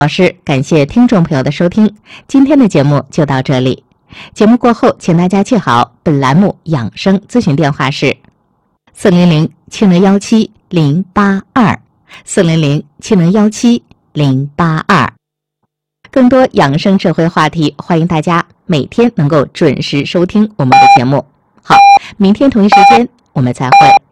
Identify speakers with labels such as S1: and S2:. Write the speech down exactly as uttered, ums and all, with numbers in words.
S1: 老师，感谢听众朋友的收听，今天的节目就到这里。节目过后，请大家记好，本栏目养生咨询电话是四零零七零幺七零八二四零零七零幺七零八二。更多养生智慧话题，欢迎大家每天能够准时收听我们的节目。好，明天同一时间我们再会。